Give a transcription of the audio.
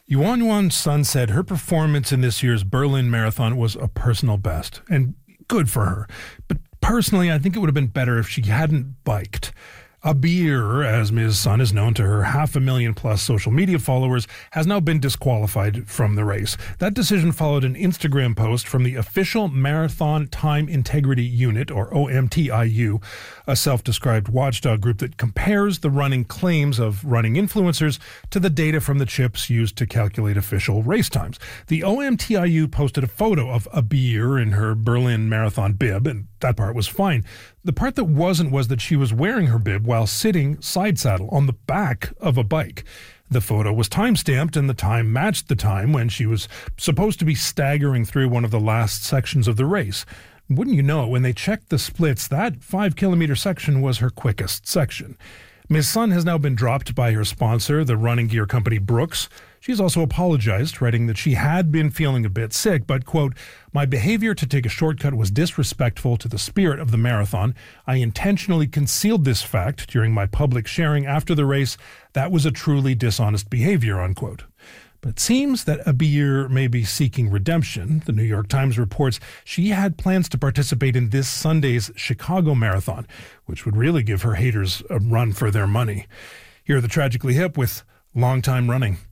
Yuan Yuan's son said her performance in this year's Berlin Marathon was a personal best, and good for her. But personally, I think it would have been better if she hadn't biked. Abir, as Ms. Sun is known to her 500,000+ social media followers, has now been disqualified from the race. That decision followed an Instagram post from the official Marathon Time Integrity Unit, or OMTIU, a self-described watchdog group that compares the running claims of running influencers to the data from the chips used to calculate official race times. The OMTIU posted a photo of Abir in her Berlin Marathon bib, and that part was fine. The part that wasn't was that she was wearing her bib while sitting side saddle on the back of a bike. The photo was time-stamped, and the time matched the time when she was supposed to be staggering through one of the last sections of the race. Wouldn't you know it, when they checked the splits, that 5-kilometer section was her quickest section. Ms. Sun has now been dropped by her sponsor, the running gear company Brooks. She's also apologized, writing that she had been feeling a bit sick, but, quote, "My behavior to take a shortcut was disrespectful to the spirit of the marathon. I intentionally concealed this fact during my public sharing after the race. That was a truly dishonest behavior," unquote. But it seems that Abir may be seeking redemption. The New York Times reports she had plans to participate in this Sunday's Chicago Marathon, which would really give her haters a run for their money. Here are the Tragically Hip with Long Time Running.